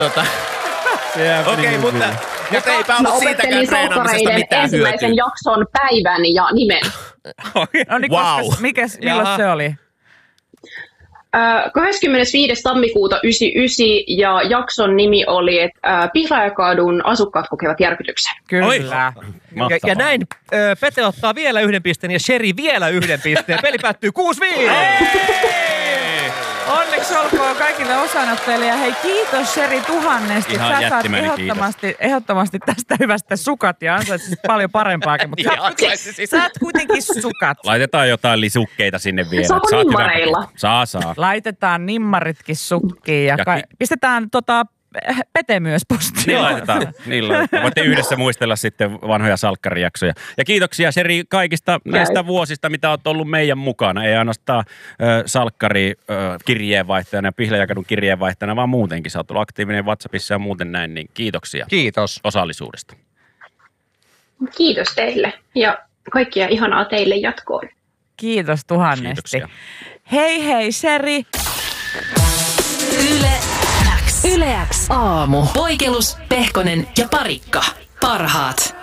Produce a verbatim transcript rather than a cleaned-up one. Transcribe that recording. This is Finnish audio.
Tota. Okei, okay, mutta nyt eipä ollut siitäkään treenaamisesta mitään ensimmäisen hyötyä. jakson päivän ja nimen. No niin, Wow. koska, mikäs, milloin se oli? kahdeskymmenesviides tammikuuta yhdeksänkymmentäyhdeksän ja jakson nimi oli, että Pihlajakadun asukkaat kokevat järkytyksen. Kyllä. Ja, ja näin ö, Pete ottaa vielä yhden pisteen ja Sheri vielä yhden pisteen. Peli päättyy kuusi viisi. Onneksi olkoon kaikille osanottajille ja hei kiitos Sheri tuhannesti. Ihan Sä saat jättimäinen ehdottomasti, ehdottomasti tästä hyvästä sukat ja ansaitsit paljon parempaakin, mutta sä, oot kuitenkin, sä oot kuitenkin sukat. Laitetaan jotain lisukkeita sinne vielä. Saako Saat hyvän nimmareilla? paketin. Saa, saa. Laitetaan nimmaritkin sukkiin ja, Ja ka- ki- pistetään tota, Pete myös postiin. Niin laitetaan. Niin laitetaan. Voitte yhdessä muistella sitten vanhoja salkkarijaksoja. Ja kiitoksia Sheri kaikista näistä vuosista, mitä olet ollut meidän mukana. Ei ainoastaan ö, salkkari ö, kirjeenvaihtajana ja Pihlajakadun kirjeenvaihtajana, vaan muutenkin. Sä oot ollut aktiivinen WhatsAppissa ja muuten näin, niin kiitoksia Kiitos. osallisuudesta. Kiitos teille ja kaikkia ihanaa teille jatkoon. Kiitos tuhannesti. Kiitoksia. Hei hei Sheri. Yle X. Yle X aamu. Poikelus, Pehkonen ja Parikka. Parhaat.